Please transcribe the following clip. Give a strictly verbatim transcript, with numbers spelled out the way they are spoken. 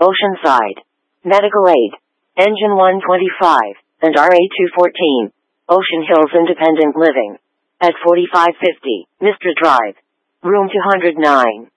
Oceanside. Medical Aid. Engine one twenty-five, and R A two fourteen. Ocean Hills Independent Living. At forty-five fifty, Mister Drive. Room two hundred nine.